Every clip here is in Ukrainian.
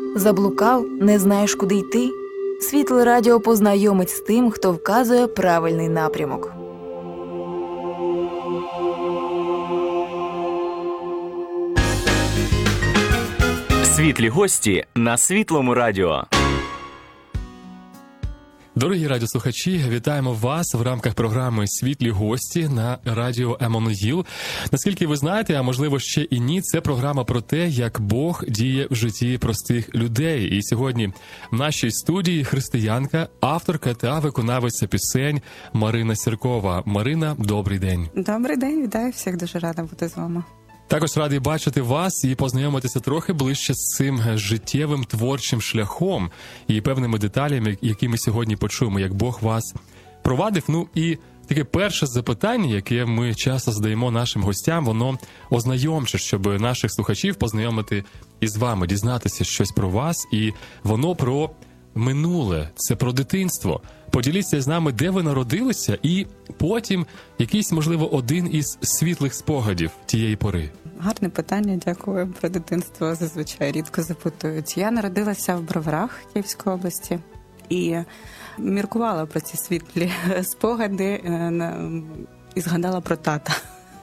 Заблукав, не знаєш, куди йти? Світле радіо познайомить з тим, хто вказує правильний напрямок. Світлі гості на Світлому радіо. Дорогі радіослухачі, вітаємо вас в рамках програми «Світлі гості» на радіо Еммануїл. Наскільки ви знаєте, а можливо ще і ні, це програма про те, як Бог діє в житті простих людей. І сьогодні в нашій студії християнка, авторка та виконавиця пісень Марина Сіркова. Марина, добрий день. Добрий день, вітаю всіх, дуже рада бути з вами. Також радий бачити вас і познайомитися трохи ближче з цим життєвим творчим шляхом і певними деталями, які ми сьогодні почуємо, як Бог вас провадив. Ну і таке перше запитання, яке ми часто задаємо нашим гостям, воно ознайомче, щоб наших слухачів познайомити із вами, дізнатися щось про вас, і воно про минуле, це про дитинство. Поділіться з нами, де ви народилися, і потім якийсь, можливо, один із світлих спогадів тієї пори. Гарне питання, дякую. Про дитинство зазвичай рідко запитують. Я народилася в Броварах Київської області і міркувала про ці світлі спогади і згадала про тата.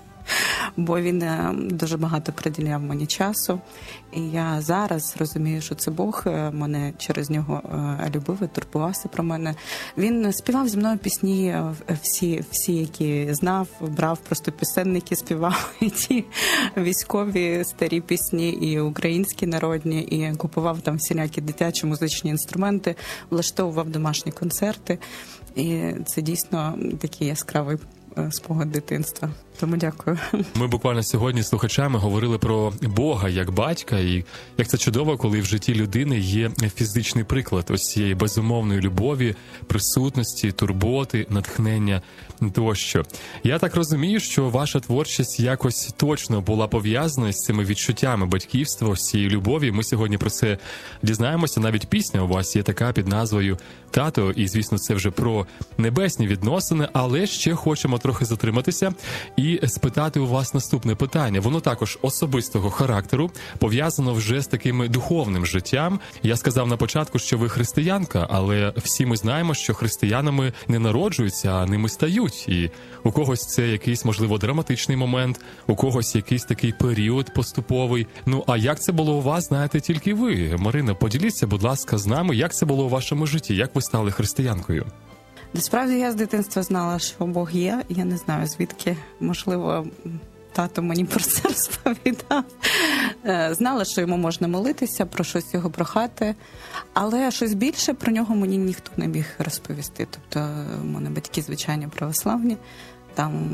Бо він дуже багато приділяв мені часу. І я зараз розумію, що це Бог мене через нього любив і турбувався про мене. Він співав зі мною пісні, всі, які знав, брав просто пісенники, співав і ті військові старі пісні, і українські народні, і купував там всілякі дитячі музичні інструменти, влаштовував домашні концерти. І це дійсно такий яскравий спогад дитинства. Тому дякую. Ми буквально сьогодні з слухачами говорили про Бога як батька, і як це чудово, коли в житті людини є фізичний приклад ось цієї безумовної любові, присутності, турботи, натхнення тощо. Я так розумію, що ваша творчість якось точно була пов'язана з цими відчуттями батьківства, з цієї любові. Ми сьогодні про це дізнаємося. Навіть пісня у вас є така під назвою «Тато», і, звісно, це вже про небесні відносини, але ще хочемо трохи затриматися і спитати у вас наступне питання. Воно також особистого характеру, пов'язано вже з таким духовним життям. Я сказав на початку, що ви християнка, але всі ми знаємо, що християнами не народжуються, а ними стають. І у когось це якийсь, можливо, драматичний момент, у когось якийсь такий період поступовий. Ну, а як це було у вас, знаєте тільки ви. Марина, поділіться, будь ласка, з нами, як це було у вашому житті, як ви стали християнкою? Насправді я з дитинства знала, що Бог є. Я не знаю, звідки, можливо, тато мені про це розповідав. Знала, що йому можна молитися, про щось його прохати, але щось більше про нього мені ніхто не міг розповісти. Тобто, у мене батьки, звичайно, православні, там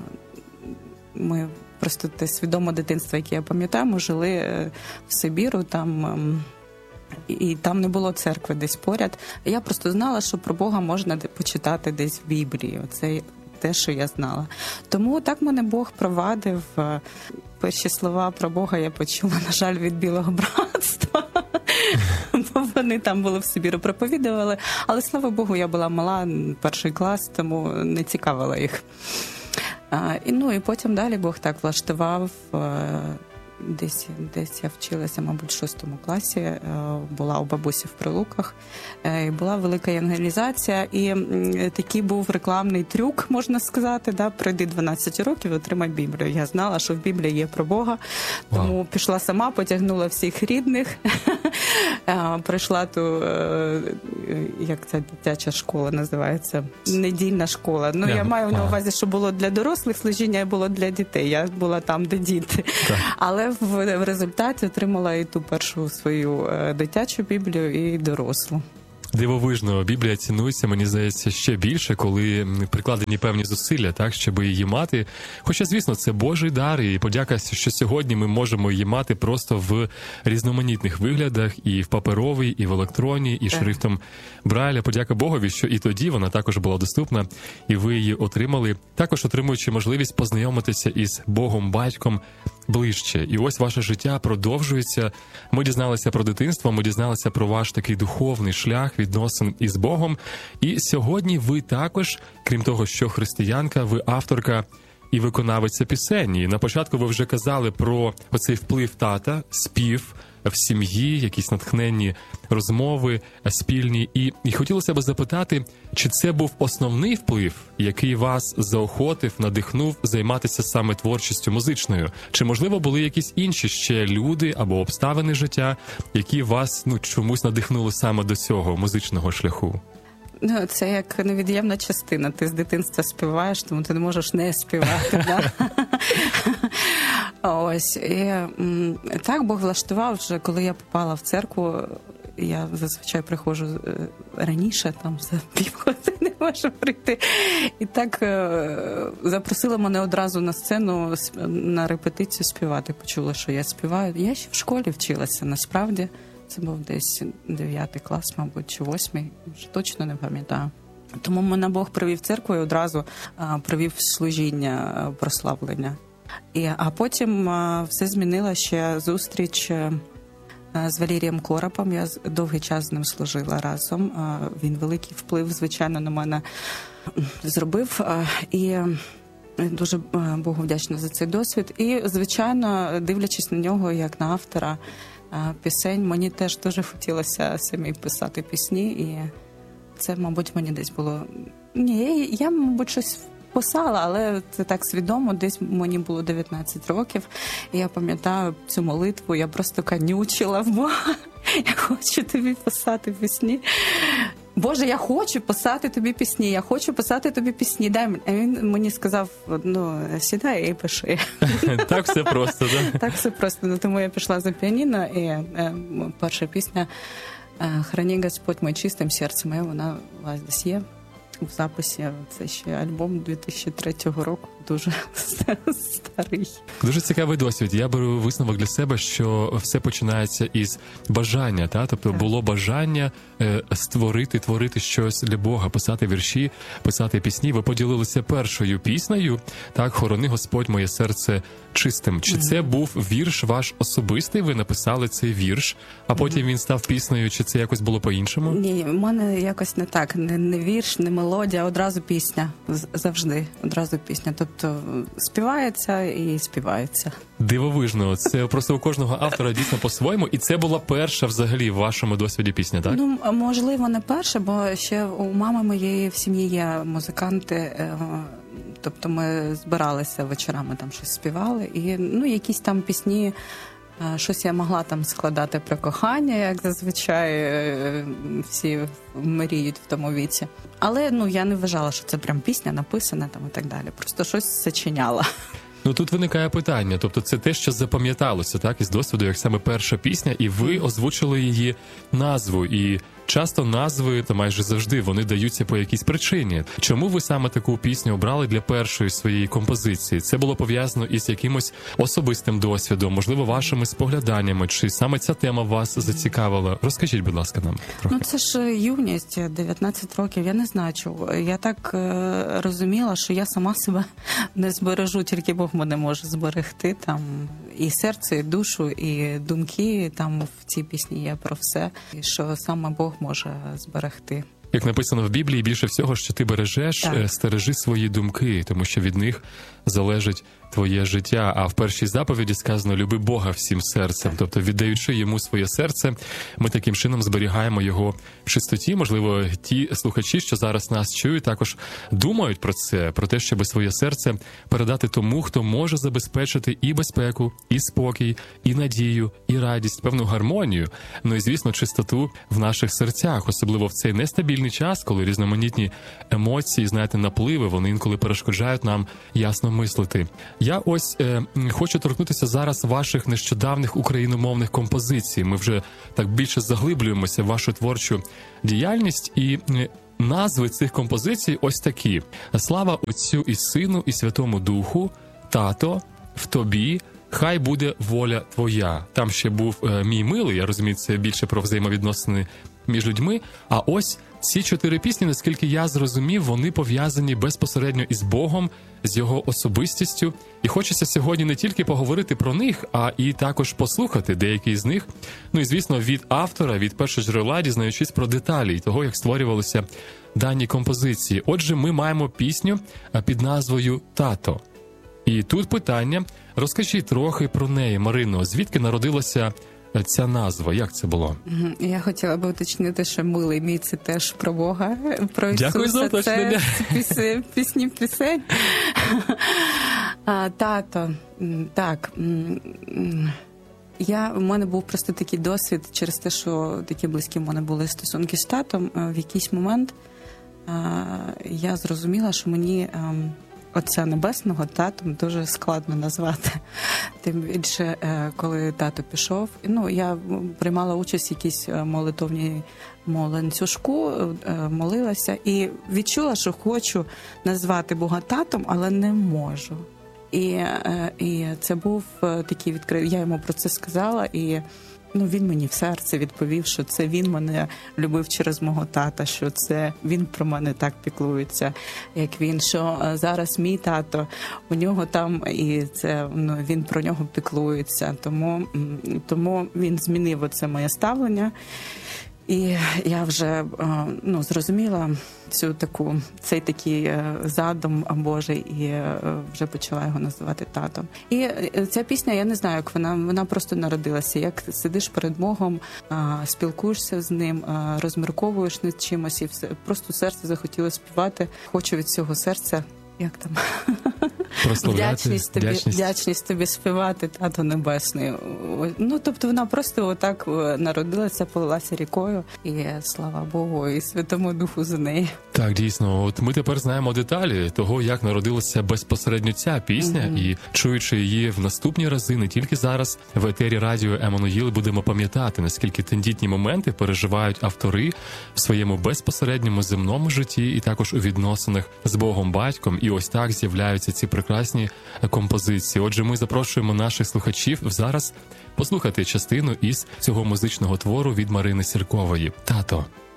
ми просто те свідоме дитинство, яке я пам'ятаю, ми жили в Сибіру, там... І там не було церкви десь поряд. Я просто знала, що про Бога можна почитати десь в Біблії. Оце те, що я знала. Тому так мене Бог провадив. Перші слова про Бога я почула, на жаль, від Білого братства. Бо вони там були в Сибіру, проповідували. Але, слава Богу, я була мала, перший клас, тому не цікавила їх. І потім далі Бог так влаштував. Десь я вчилася, мабуть, в 6 класі, була у бабусі в Прилуках, і була велика євангелізація, і такий був рекламний трюк, можна сказати, да, пройди 12 років і отримай Біблію. Я знала, що в Біблії є про Бога, тому пішла сама, потягнула всіх рідних, прийшла ту, як ця дитяча школа називається, недільна школа. Ну, я маю на увазі, що було для дорослих служіння, і було для дітей. Я була там, де діти. Але в результаті отримала і ту першу свою дитячу Біблію, і дорослу. Дивовижно, Біблія цінується, мені здається, ще більше, коли прикладені певні зусилля, так, щоб її мати. Хоча, звісно, це Божий дар, і подяка, що сьогодні ми можемо її мати просто в різноманітних виглядах, і в паперовій, і в електронній, і шрифтом Брайля. Подяка Богові, що і тоді вона також була доступна, і ви її отримали, також отримуючи можливість познайомитися із Богом-батьком ближче. І ось ваше життя продовжується. Ми дізналися про дитинство, ми дізналися про ваш такий духовний шлях відносин із Богом. І сьогодні ви також, крім того, що християнка, ви авторка і виконавиця пісень. І на початку ви вже казали про оцей вплив тата, спів, в сім'ї, якісь натхненні розмови спільні. І хотілося б запитати, чи це був основний вплив, який вас заохотив, надихнув займатися саме творчістю музичною? Чи, можливо, були якісь інші ще люди або обставини життя, які вас чомусь надихнули саме до цього музичного шляху? Ну, це як невід'ємна частина. Ти з дитинства співаєш, тому ти не можеш не співати. Да? Ось. І так Бог влаштував, вже коли я попала в церкву, я зазвичай приходжу раніше, там за півгодини можу прийти. І так запросила мене одразу на сцену на репетицію співати. Почула, що я співаю. Я ще в школі вчилася, насправді. Це був десь 9 клас, мабуть, чи 8, вже точно не пам'ятаю. Тому мене Бог привів в церкву і одразу привів служіння, прославлення. А потім все змінило ще зустріч з Валерієм Коропом. Я довгий час з ним служила разом. Він великий вплив, звичайно, на мене зробив. І дуже Богу вдячна за цей досвід. І, звичайно, дивлячись на нього як на автора пісень, мені теж дуже хотілося самі писати пісні. І це, мабуть, мені десь було... Ні, я, мабуть, щось писала, але це так свідомо. Десь мені було 19 років. І я пам'ятаю цю молитву, я просто канючила в Бога. Я хочу тобі писати пісні. Боже, я хочу писати тобі пісні, я хочу писати тобі пісні. Дай мені. А він мені сказав, сідай і пиши. Так все просто, так? Так все просто. Тому я пішла за піаніно, і перша пісня «Храни Господь мой чистим серцем моє», вона у вас десь є в записі. Це ще альбом 2003 року, дуже старий. Дуже цікавий досвід. Я беру висновок для себе, що все починається із бажання, тобто було бажання творити щось для Бога, писати вірші, писати пісні. Ви поділилися першою піснею, так, «Хорони Господь моє серце чистим». Чи це був вірш ваш особистий? Ви написали цей вірш, а потім він став піснею, чи це якось було по-іншому? Ні, в мене якось не так. Не вірш, не мелодія, одразу пісня. Завжди одразу пісня. Тобто співається і співається. Дивовижно. Це просто у кожного автора дійсно по-своєму. І це була перша взагалі в вашому досвіді пісня, так? Ну, можливо, не перша, бо ще у мами моєї в сім'ї є музиканти. Тобто ми збиралися вечорами, там щось співали. І якісь там пісні, щось я могла там складати про кохання, як зазвичай всі мріють в тому віці. Але я не вважала, що це прям пісня написана там і так далі. Просто щось сочиняла. Тут виникає питання, тобто це те, що запам'яталося, так, із досвіду, як саме перша пісня, і ви озвучили її назву, і часто назви, то майже завжди, вони даються по якійсь причині. Чому ви саме таку пісню обрали для першої своєї композиції? Це було пов'язано із якимось особистим досвідом, можливо, вашими спогляданнями, чи саме ця тема вас зацікавила? Розкажіть, будь ласка, нам трохи. Це ж юність, 19 років, я не знаю чого. Я так розуміла, що я сама себе не збережу, тільки Бог мене може зберегти. Там і серце, і душу, і думки, там в цій пісні є про все, і що саме Бог може зберегти. Як написано в Біблії, більше всього, що ти бережеш, стережи свої думки, тому що від них залежить твоє життя. А в першій заповіді сказано «люби Бога всім серцем». Тобто, віддаючи йому своє серце, ми таким чином зберігаємо його в чистоті. Можливо, ті слухачі, що зараз нас чують, також думають про це, про те, щоб своє серце передати тому, хто може забезпечити і безпеку, і спокій, і надію, і радість, певну гармонію, і, звісно, чистоту в наших серцях, особливо в цей нестабільний час, коли різноманітні емоції, напливи, вони інколи перешкоджають нам ясно мислити. Я ось хочу торкнутися зараз ваших нещодавних україномовних композицій. Ми вже так більше заглиблюємося в вашу творчу діяльність, і назви цих композицій ось такі: «Слава Отцю і Сину і Святому Духу», «Тато», «В тобі», «Хай буде воля твоя». Там ще був «Мій милий», я розумію, це більше про взаємовідносини між людьми. А ось ці 4 пісні, наскільки я зрозумів, вони пов'язані безпосередньо із Богом, з його особистістю. І хочеться сьогодні не тільки поговорити про них, а і також послухати деякі з них. І, звісно, від автора, від першоджерела, дізнаючись про деталі і того, як створювалися дані композиції. Отже, ми маємо пісню під назвою «Тато». І тут питання. Розкажіть трохи про неї, Марино. Звідки народилася ця назва? Як це було? Я хотіла би уточнити, що «Милий мій» – це теж про Бога, про Ісуса. Дякую за уточнення. Це пісні пісень. Тато, так. У мене був просто такий досвід через те, що такі близькі в мене були стосунки з татом. В якийсь момент я зрозуміла, що мені Отця Небесного татом дуже складно назвати. Тим більше, коли тато пішов, я приймала участь в якійсь молитовній ланцюжку, молилася і відчула, що хочу назвати Бога татом, але не можу. І це був такий відкритий. Я йому про це сказала, і він мені в серце відповів, що це він мене любив через мого тата, що це він про мене так піклується, як він, що зараз мій тато, у нього там, і це він про нього піклується. Тому він змінив оце моє ставлення. І я вже зрозуміла цей такий задум Божий і вже почала його називати татом. І ця пісня, я не знаю, як вона просто народилася. Як сидиш перед Богом, спілкуєшся з ним, розмірковуєш над чимось, і все просто серце захотіло співати. Хочу від цього серця, як там? Вдячність тобі співати, Тато Небесний. Тобто вона просто отак народилася, полилася рікою, і слава Богу, і Святому Духу за неї. Так, дійсно. От ми тепер знаємо деталі того, як народилася безпосередньо ця пісня, і чуючи її в наступні рази, не тільки зараз, в етері радіо Еммануїл будемо пам'ятати, наскільки тендітні моменти переживають автори в своєму безпосередньому земному житті і також у відносинах з Богом Батьком. І ось так з'являються ці прекрасні композиції. Отже, ми запрошуємо наших слухачів зараз послухати частину із цього музичного твору від Марини Сіркової «Тато».